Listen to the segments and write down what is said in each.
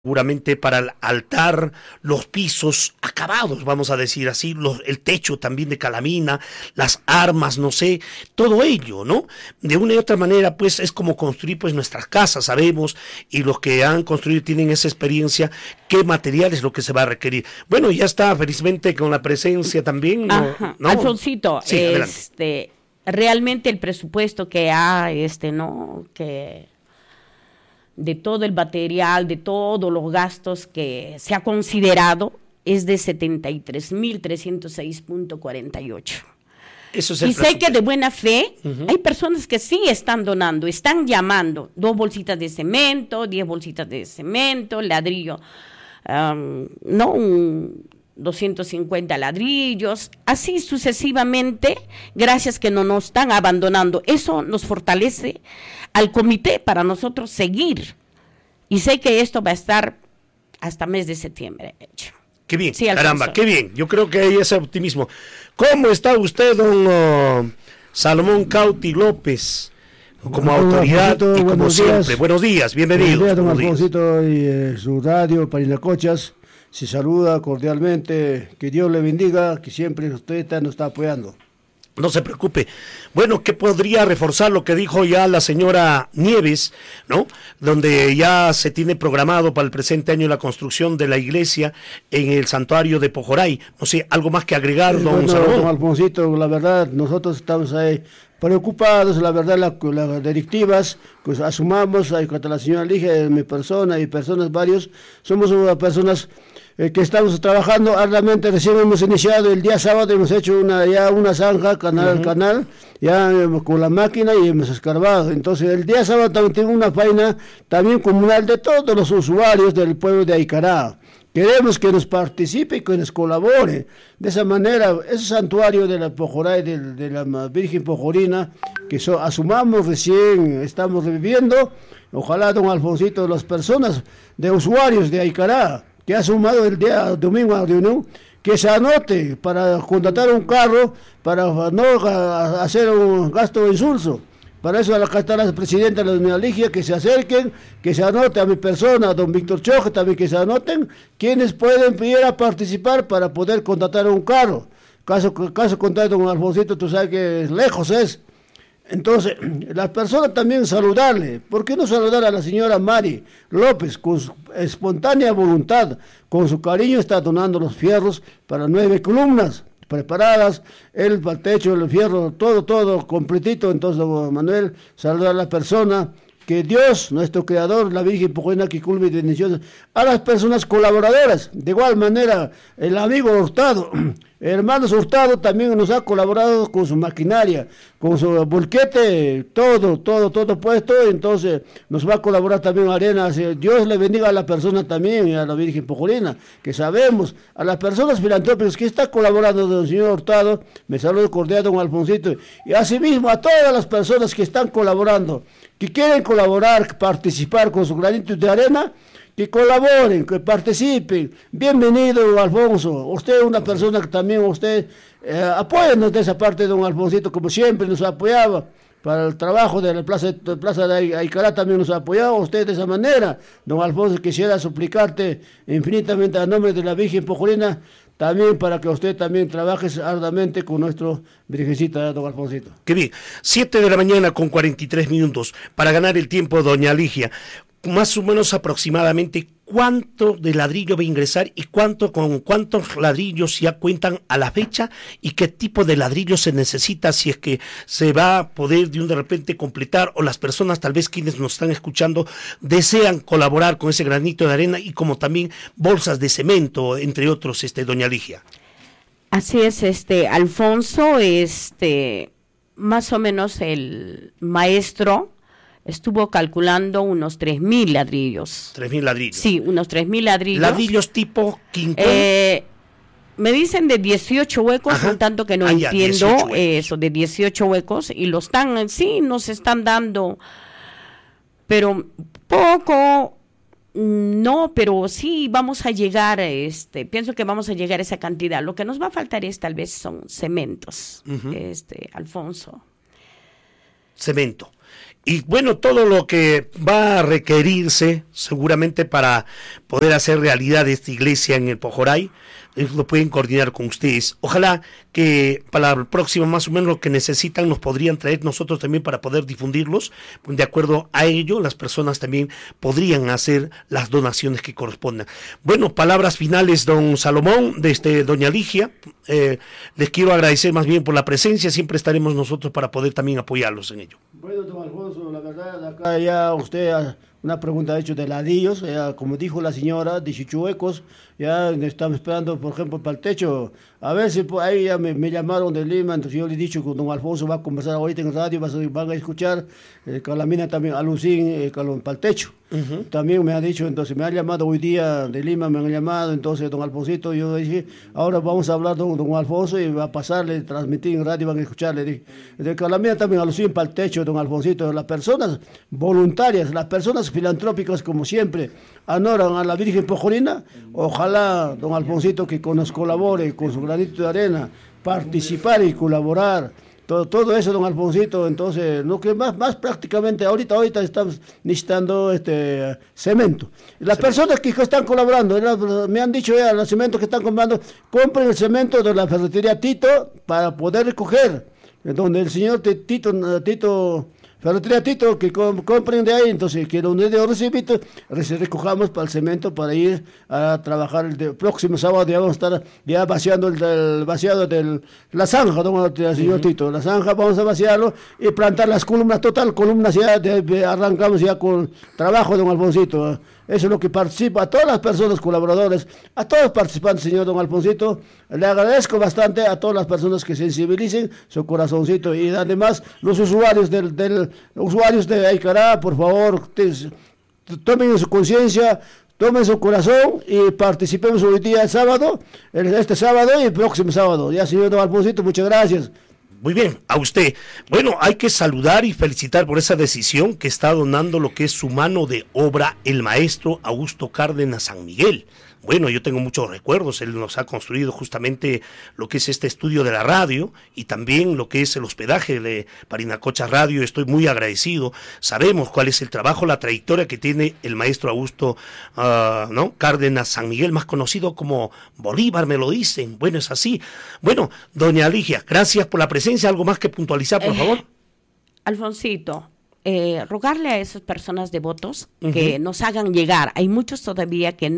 seguramente para el altar, los pisos acabados, vamos a decir así, el techo también de calamina, las armas, no sé, todo ello, ¿no? De una y otra manera, pues, es como construir, pues, nuestras casas, sabemos, y los que han construido tienen esa experiencia, qué material es lo que se va a requerir. Bueno, ya está, felizmente, con la presencia también, ¿no? Alfonsito, sí, realmente el presupuesto que hay, ¿no? Que de todo el material, de todos los gastos que se ha considerado, es de 73.306.48. Eso es y sé que de buena fe hay personas que sí están donando, están llamando 2 bolsitas de cemento, 10 bolsitas de cemento, ladrillo, 250 ladrillos, así sucesivamente, gracias que no nos están abandonando. Eso nos fortalece al comité para nosotros seguir. Y sé que esto va a estar hasta mes de septiembre hecho. Qué bien, sí, caramba, qué bien. Yo creo que hay ese optimismo. ¿Cómo está usted, don Salomón Cauti López? Como autoridad y como siempre. Buenos días, bienvenidos. Buenos días, don Alfonsito y su radio, Parinacochas. Se saluda cordialmente, que Dios le bendiga, que siempre usted nos está apoyando. No se preocupe. Bueno, ¿qué podría reforzar lo que dijo ya la señora Nieves, ¿no? Donde ya se tiene programado para el presente año la construcción de la iglesia en el santuario de Pojoray. No sé, algo más que agregar, don Salomón. Don Alfonsito, la verdad, nosotros estamos ahí preocupados, la verdad, las directivas, pues asumamos, contra la señora Ligia, mi persona y personas varios, somos personas que estamos trabajando arduamente. Recién hemos iniciado el día sábado, hemos hecho una zanja, canal, ya con la máquina y hemos escarbado. Entonces el día sábado también tengo una faena también comunal de todos los usuarios del pueblo de Aicará. Queremos que nos participe y que nos colabore. De esa manera, ese santuario de la Pojoray, de la Virgen Pojorina, que asumamos recién, estamos reviviendo. Ojalá, don Alfonsito, las personas de usuarios de Aicará, que ha sumado el día domingo a reunión, que se anote para contratar un carro, para no hacer un gasto insulso. Para eso acá está la presidenta de la doña Ligia, que se acerquen, que se anote a mi persona, a don Víctor Choje también, que se anoten, quienes pueden pedir a participar para poder contratar un carro. Caso contrario, don Alfonsito, tú sabes que lejos es. Entonces, las personas también saludarle. ¿Por qué no saludar a la señora Mari López con su espontánea voluntad, con su cariño está donando los fierros para 9 columnas preparadas, el techo, el fierro, todo completito? Entonces, don Manuel, saludar a la persona, que Dios, nuestro Creador, la Virgen Pojorina, que culme y bendiciones a las personas colaboradoras. De igual manera, el amigo Hurtado, hermanos Hurtado, también nos ha colaborado con su maquinaria, con su volquete, todo puesto. Entonces nos va a colaborar también Arenas. Dios le bendiga a la persona también, y a la Virgen Pojorina, que sabemos, a las personas filantrópicas que está colaborando don señor Hurtado. Me saludo cordial, don Alfonsito, y asimismo a todas las personas que están colaborando, que quieren colaborar, participar con su granito de arena, que colaboren, que participen. Bienvenido, Alfonso. Usted es una persona que también apóyenos de esa parte, don Alfonsito, como siempre nos apoyaba. Para el trabajo de la plaza de Aicará también nos ha apoyado usted de esa manera. Don Alfonso, quisiera suplicarte infinitamente a nombre de la Virgen Pojorina, también para que usted también trabaje arduamente con nuestro Virgencita, don Alfonsito. Qué bien. 7 de la mañana con 43 minutos para ganar el tiempo, doña Ligia. Más o menos aproximadamente, ¿cuánto de ladrillo va a ingresar y con cuántos ladrillos ya cuentan a la fecha y qué tipo de ladrillo se necesita, si es que se va a poder de repente completar, o las personas tal vez quienes nos están escuchando desean colaborar con ese granito de arena, y como también bolsas de cemento, entre otros, doña Ligia? Así es, Alfonso, más o menos el maestro estuvo calculando unos 3.000 ladrillos. 3.000 ladrillos. Sí, unos 3.000 ladrillos. ¿Ladrillos tipo quincón? Me dicen de 18 huecos, un tanto que no entiendo eso, de 18 huecos, y nos están dando, pero poco, no, pero sí vamos a llegar, pienso que vamos a llegar a esa cantidad. Lo que nos va a faltar tal vez son cementos, Alfonso. Cemento. Y bueno, todo lo que va a requerirse seguramente para poder hacer realidad esta iglesia en el Pojoray, lo pueden coordinar con ustedes. Ojalá que para el próximo más o menos lo que necesitan nos podrían traer nosotros también para poder difundirlos. De acuerdo a ello, las personas también podrían hacer las donaciones que correspondan. Bueno, palabras finales, don Salomón, doña Ligia. Les quiero agradecer más bien por la presencia. Siempre estaremos nosotros para poder también apoyarlos en ello. Bueno, don Alfonso, la verdad, acá ya usted una pregunta hecho de ladrillos, como dijo la señora, 18 huecos, ya estamos esperando, por ejemplo, para el techo. A ver si ahí ya me llamaron de Lima, entonces yo le he dicho que don Alfonso va a conversar ahorita en radio, van a escuchar, con la mina también, a Lucín, para el techo. Uh-huh. También me ha dicho, entonces me ha llamado hoy día de Lima, me han llamado, entonces don Alfonsito, yo dije, ahora vamos a hablar con don Alfonso y va a pasarle, transmitir en radio, van a escuchar, le dije. De Calamina también a Lucín para el techo, don Alfonsito, las personas voluntarias, las personas filantrópicas como siempre, anoran a la Virgen Pojorina, ojalá don Alfonsito que nos colabore con su granito de arena, participar y colaborar. Todo eso, don Alfonsito, entonces, lo que más prácticamente, ahorita estamos necesitando cemento. Las personas que están colaborando, me han dicho ya, los cementos que están comprando, compren el cemento de la ferretería Tito para poder recoger, donde el señor Tito Ferretería Tito, que compren de ahí, entonces que donde de recibito recojamos para el cemento para ir a trabajar el próximo sábado. Ya vamos a estar ya vaciando el vaciado de la zanja, señor uh-huh. Tito, la zanja vamos a vaciarlo y plantar las columnas, columnas ya arrancamos ya con trabajo, don Alfonsito. Eso es lo que participa a todas las personas colaboradores, a todos los participantes, señor don Alfonsito. Le agradezco bastante a todas las personas que sensibilicen su corazoncito y además los usuarios usuarios de Aicará, por favor, tomen su conciencia, tomen su corazón y participemos hoy día este sábado y el próximo sábado. Ya, señor don Alfonsito, muchas gracias. Muy bien, a usted. Bueno, hay que saludar y felicitar por esa decisión que está donando lo que es su mano de obra el maestro Augusto Cárdenas San Miguel. Bueno, yo tengo muchos recuerdos, él nos ha construido justamente lo que es este estudio de la radio y también lo que es el hospedaje de Parinacocha Radio. Estoy muy agradecido, sabemos cuál es el trabajo, la trayectoria que tiene el maestro Augusto Cárdenas San Miguel, más conocido como Bolívar, me lo dicen. Bueno, es así. Bueno, doña Ligia, gracias por la presencia. ¿Algo más que puntualizar, por favor? Alfonsito, rogarle a esas personas devotos uh-huh. que nos hagan llegar. Hay muchos todavía que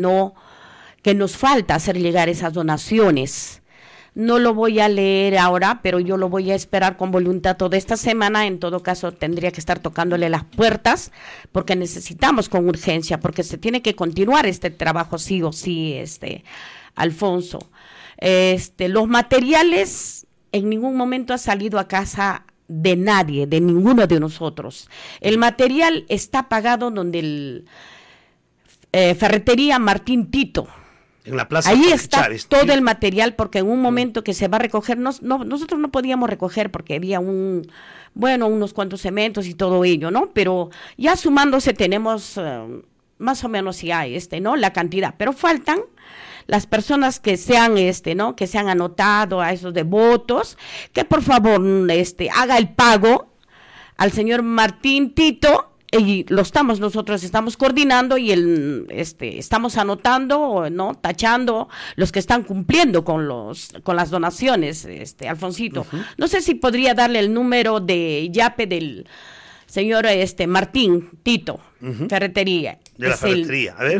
nos falta hacer llegar esas donaciones. No lo voy a leer ahora, pero yo lo voy a esperar con voluntad toda esta semana. En todo caso, tendría que estar tocándole las puertas, porque necesitamos con urgencia, porque se tiene que continuar este trabajo sí o sí, Alfonso. Los materiales en ningún momento ha salido a casa de nadie, de ninguno de nosotros. El material está pagado donde el Ferretería Martín Tito. En la plaza ahí está Chávez, todo el material, porque en un momento que se va a recoger, nosotros no podíamos recoger porque había unos cuantos cementos y todo ello, ¿no? Pero ya sumándose tenemos más o menos ya la cantidad, pero faltan las personas que se han que se han anotado a esos devotos, que por favor haga el pago al señor Martín Tito. Y nosotros estamos coordinando y estamos anotando, ¿no? Tachando los que están cumpliendo con las donaciones, Alfonsito. Uh-huh. No sé si podría darle el número de YAPE del señor Martín Tito, uh-huh. Ferretería. De la ferretería, a ver.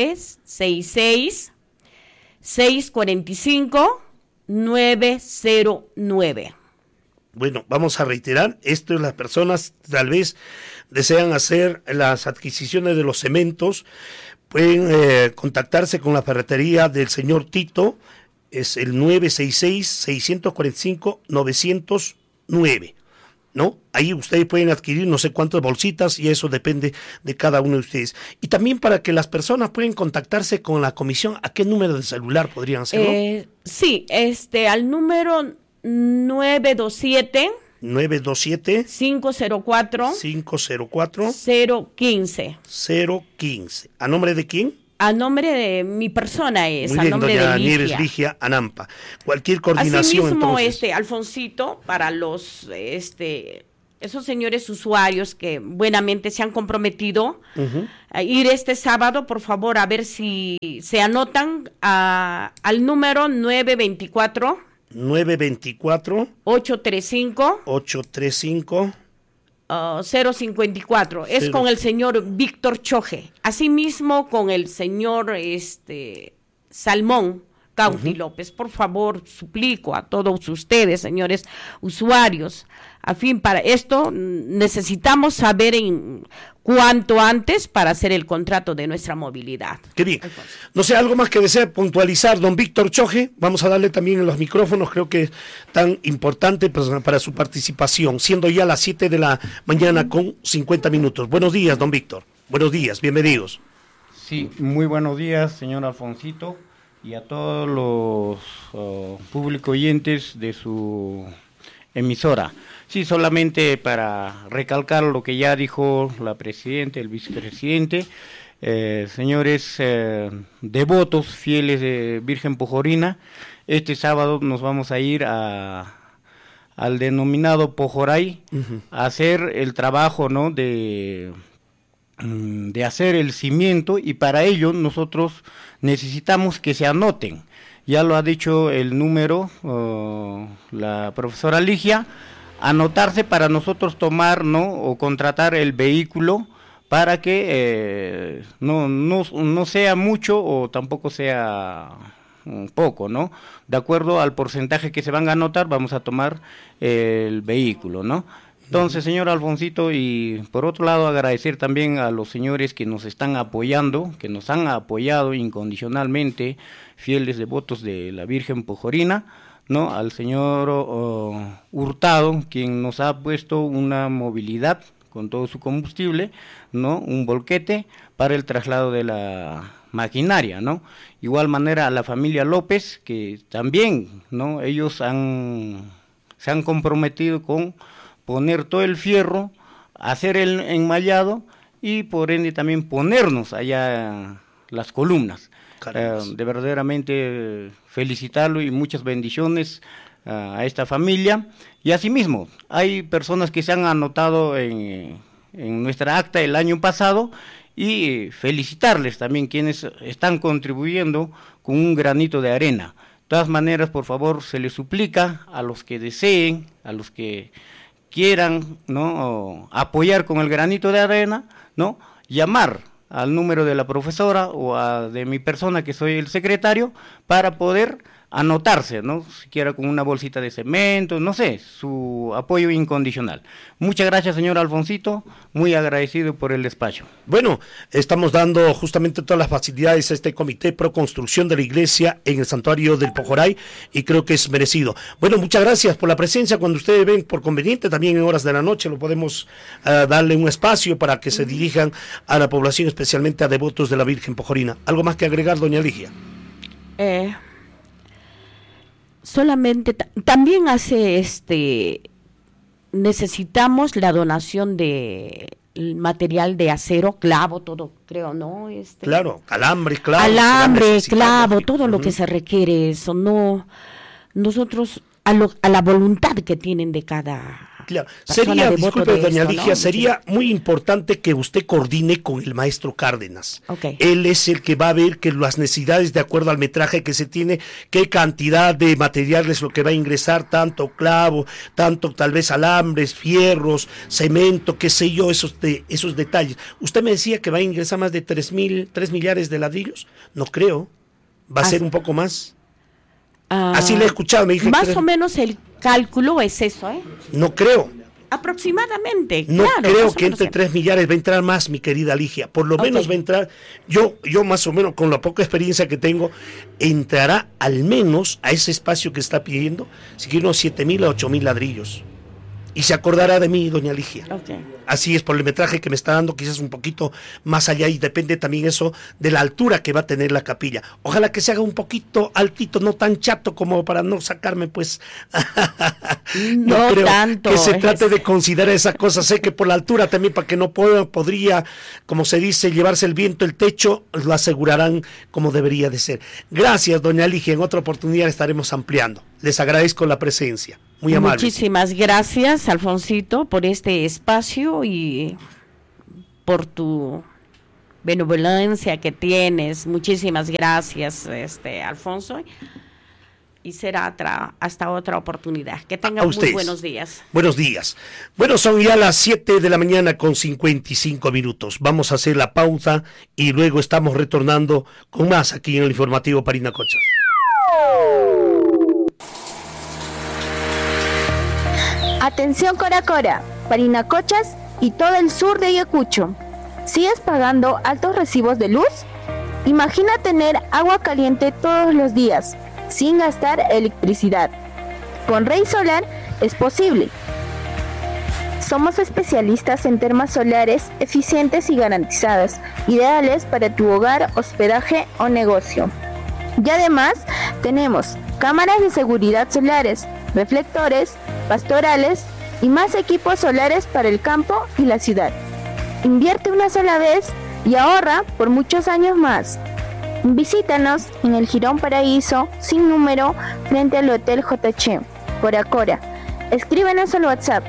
966-645-909. Bueno, vamos a reiterar, esto es las personas tal vez desean hacer las adquisiciones de los cementos, pueden contactarse con la ferretería del señor Tito, es el 966-645-909, ¿no? Ahí ustedes pueden adquirir no sé cuántas bolsitas y eso depende de cada uno de ustedes. Y también para que las personas puedan contactarse con la comisión, ¿a qué número de celular podrían hacerlo? Sí, al número 927 504 015. ¿A nombre de quién? A nombre de mi persona es. Muy bien, a nombre doña de Nieves Ligia Anampa. Cualquier coordinación. Asimismo, entonces. Alfonsito, para los esos señores usuarios que buenamente se han comprometido a ir este sábado, por favor, a ver si se anotan al número 924 835 054. Es con el señor Víctor Choje. Asimismo con el señor Salmón Cauti López. Por favor, suplico a todos ustedes, señores usuarios, a fin, para esto necesitamos saber en cuanto antes para hacer el contrato de nuestra movilidad. Qué bien. No sé, algo más que desea puntualizar, don Víctor Choje. Vamos a darle también en los micrófonos, creo que es tan importante pues, para su participación, siendo ya las 7 de la mañana con 50 minutos. Buenos días, don Víctor. Buenos días, bienvenidos. Sí, muy buenos días, señor Alfonsito, y a todos los público oyentes de su emisora. Sí, solamente para recalcar lo que ya dijo la presidenta, el vicepresidente, señores devotos, fieles de Virgen Pojorina, este sábado nos vamos a ir al denominado Pojoray, a hacer el trabajo, ¿no?, de hacer el cimiento, y para ello nosotros necesitamos que se anoten. Ya lo ha dicho el número, la profesora Ligia, anotarse para nosotros tomar, ¿no?, o contratar el vehículo para que no sea mucho o tampoco sea poco, ¿no? De acuerdo al porcentaje que se van a anotar, vamos a tomar el vehículo, ¿no? Entonces, señor Alfonsito, y por otro lado agradecer también a los señores que nos están apoyando, que nos han apoyado incondicionalmente, fieles devotos de la Virgen Pojorina, ¿no? Al señor Hurtado, quien nos ha puesto una movilidad con todo su combustible, ¿no?, un volquete para el traslado de la maquinaria, ¿no? Igual manera a la familia López, que también, ¿no?, ellos se han comprometido con poner todo el fierro, hacer el enmallado y por ende también ponernos allá las columnas. De verdaderamente felicitarlo y muchas bendiciones a esta familia. Y asimismo, hay personas que se han anotado en nuestra acta el año pasado, y felicitarles también quienes están contribuyendo con un granito de arena. De todas maneras, por favor, se les suplica a los que deseen, a los que quieran, ¿no?, apoyar con el granito de arena, ¿no?, llamar al número de la profesora o de mi persona, que soy el secretario, para poder anotarse, ¿no?, siquiera con una bolsita de cemento, no sé, su apoyo incondicional. Muchas gracias, señor Alfonsito, muy agradecido por el despacho. Bueno, estamos dando justamente todas las facilidades a este comité pro construcción de la iglesia en el santuario del Pojoray, y creo que es merecido. Bueno, muchas gracias por la presencia. Cuando ustedes ven por conveniente, también en horas de la noche, lo podemos darle un espacio para que se dirijan a la población, especialmente a devotos de la Virgen Pojorina. ¿Algo más que agregar, doña Ligia? Solamente también necesitamos la donación de material de acero, clavo, todo, creo, ¿no? Claro, alambre, clavo, todo lo que se requiere, eso, no, nosotros a la voluntad que tienen de cada... Claro. Sería, disculpe, doña Ligia, ¿no? Sería muy importante que usted coordine con el maestro Cárdenas. Okay. Él es el que va a ver que las necesidades, de acuerdo al metraje que se tiene, qué cantidad de material es lo que va a ingresar, tanto clavo, tanto tal vez alambres, fierros, cemento, qué sé yo, esos detalles. Usted me decía que va a ingresar más de 3 millares de ladrillos. No creo. Va a ser un poco más. Así le he escuchado, me dije. Más o menos el cálculo es eso, ¿eh? No creo. Aproximadamente, no claro. Creo que entre 3 millares va a entrar más, mi querida Ligia. Por lo menos va a entrar, yo más o menos con la poca experiencia que tengo, entrará al menos a ese espacio que está pidiendo, si quiere unos 7,000 a 8,000 ladrillos. Y se acordará de mí, doña Ligia. Así es, por el metraje que me está dando, quizás un poquito más allá, y depende también eso de la altura que va a tener la capilla. Ojalá que se haga un poquito altito, no tan chato como para no sacarme, pues. No creo tanto. Que se trate de considerar esa cosa. Sé que por la altura también, para que no podría, como se dice, llevarse el viento, el techo, lo asegurarán como debería de ser. Gracias, doña Ligia. En otra oportunidad estaremos ampliando. Les agradezco la presencia. Muy amable. Muchísimas gracias, Alfonsito, por este espacio y por tu benevolencia que tienes. Muchísimas gracias, Alfonso. Y será hasta otra oportunidad. Que tengan muy buenos días. Buenos días. Bueno, son ya las 7 de la mañana con 55 minutos. Vamos a hacer la pausa y luego estamos retornando con más aquí en el informativo Parinacochas. Atención Coracora, Parinacochas y todo el sur de Ayacucho. ¿Sigues pagando altos recibos de luz? Imagina tener agua caliente todos los días, sin gastar electricidad. Con Rey Solar es posible. Somos especialistas en termas solares eficientes y garantizadas, ideales para tu hogar, hospedaje o negocio. Y además tenemos cámaras de seguridad solares, reflectores, pastorales y más equipos solares para el campo y la ciudad. Invierte una sola vez y ahorra por muchos años más. Visítanos en el Jirón Paraíso, sin número, frente al Hotel JH, Coracora. Escríbenos al WhatsApp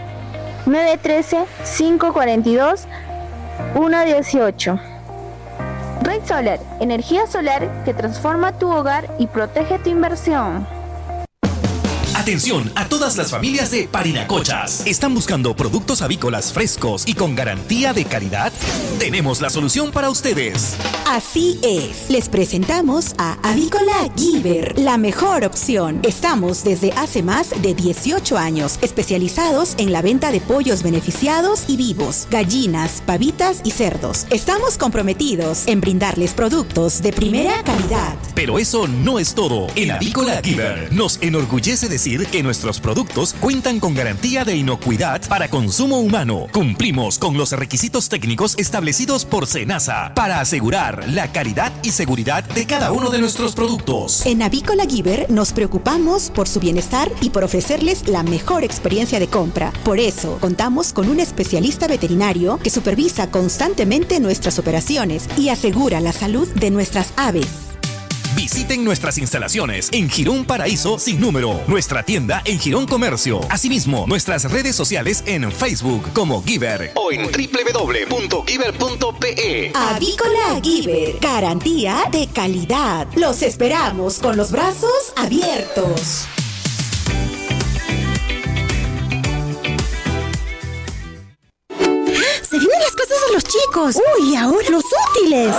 913-542-118. Red Solar, energía solar que transforma tu hogar y protege tu inversión. Atención a todas las familias de Parinacochas. ¿Están buscando productos avícolas frescos y con garantía de calidad? Tenemos la solución para ustedes. Así es. Les presentamos a Avícola Giver, la mejor opción. Estamos desde hace más de 18 años especializados en la venta de pollos beneficiados y vivos, gallinas, pavitas y cerdos. Estamos comprometidos en brindarles productos de primera calidad. Pero eso no es todo. En Avícola Giver nos enorgullece decir que nuestros productos cuentan con garantía de inocuidad para consumo humano. Cumplimos con los requisitos técnicos establecidos por SENASA para asegurar la calidad y seguridad de cada uno de nuestros productos. En Avícola Giver nos preocupamos por su bienestar y por ofrecerles la mejor experiencia de compra. Por eso, contamos con un especialista veterinario que supervisa constantemente nuestras operaciones y asegura la salud de nuestras aves. Visiten nuestras instalaciones en Jirón Paraíso sin número, nuestra tienda en Jirón Comercio, asimismo nuestras redes sociales en Facebook como Giver o en www.giver.pe. Avícola Giver, garantía de calidad. Los esperamos con los brazos abiertos. Se vienen las cosas de los chicos. Uy, ahora los útiles.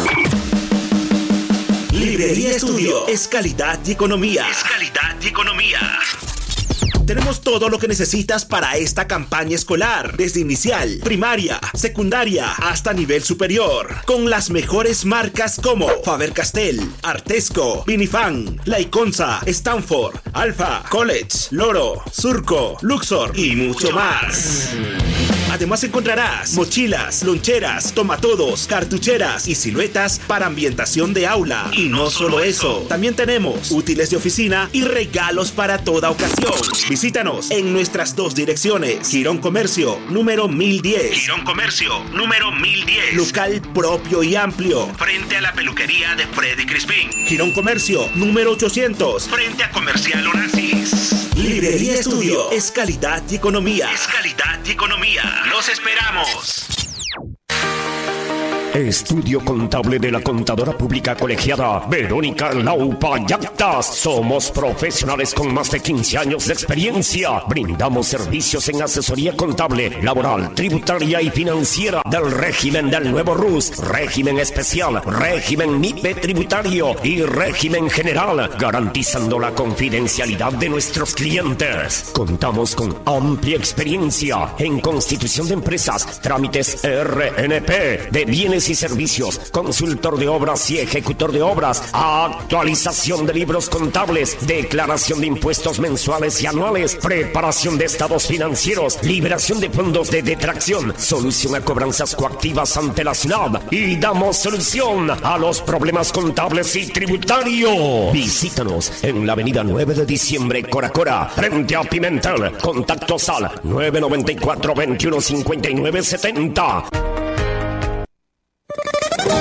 Librería Estudio es calidad y economía. Es calidad y economía. Tenemos todo lo que necesitas para esta campaña escolar, desde inicial, primaria, secundaria, hasta nivel superior, con las mejores marcas como Faber-Castell, Artesco, Vinifan, Laiconza, Stanford, Alfa, College, Loro, Surco, Luxor y mucho más. Además encontrarás mochilas, loncheras, tomatodos, cartucheras y siluetas para ambientación de aula. Y no solo eso, también tenemos útiles de oficina y regalos para toda ocasión. Visítanos en nuestras dos direcciones. Jirón Comercio, número 1010. Jirón Comercio, número 1010. Local propio y amplio, frente a la peluquería de Freddy Crispín. Jirón Comercio, número 800, frente a Comercial Onassis. Librería Estudio es calidad y economía. Es calidad y economía. ¡Los esperamos! Estudio Contable de la Contadora Pública Colegiada Verónica Laupa Yactas. Somos profesionales con más de 15 años de experiencia. Brindamos servicios en asesoría contable, laboral, tributaria y financiera del régimen del nuevo RUS, régimen especial, régimen MIPE tributario y régimen general, garantizando la confidencialidad de nuestros clientes. Contamos con amplia experiencia en constitución de empresas, trámites RNP, de bienes y servicios, consultor de obras y ejecutor de obras, actualización de libros contables, declaración de impuestos mensuales y anuales, preparación de estados financieros, liberación de fondos de detracción, solución a cobranzas coactivas ante la SUNAT y damos solución a los problemas contables y tributarios. Visítanos en la avenida 9 de diciembre, Coracora, frente a Pimentel. Contactos al 994 21 59 70.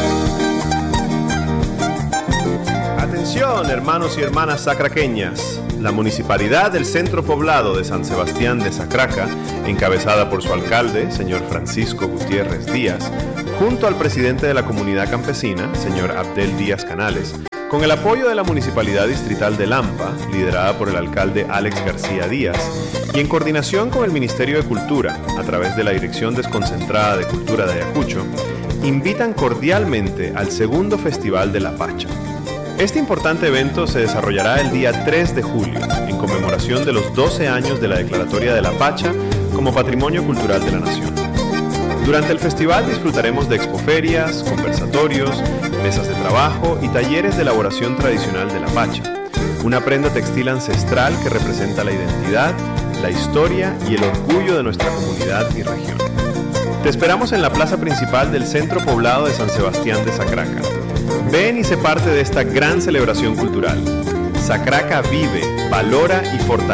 Atención, hermanos y hermanas sacraqueñas. La Municipalidad del Centro Poblado de San Sebastián de Sacraca, encabezada por su alcalde, señor Francisco Gutiérrez Díaz, junto al presidente de la comunidad campesina, señor Abdel Díaz Canales, con el apoyo de la Municipalidad Distrital de Lampa, liderada por el alcalde Alex García Díaz, y en coordinación con el Ministerio de Cultura, a través de la Dirección Desconcentrada de Cultura de Ayacucho, invitan cordialmente al segundo Festival de la Pacha. Este importante evento se desarrollará el día 3 de julio, en conmemoración de los 12 años de la Declaratoria de la Pacha como Patrimonio Cultural de la Nación. Durante el festival disfrutaremos de expoferias, conversatorios, mesas de trabajo y talleres de elaboración tradicional de la pacha, una prenda textil ancestral que representa la identidad, la historia y el orgullo de nuestra comunidad y región. Te esperamos en la plaza principal del Centro Poblado de San Sebastián de Sacraca. Ven y sé parte de esta gran celebración cultural. Sacraca vive, valora y fortalece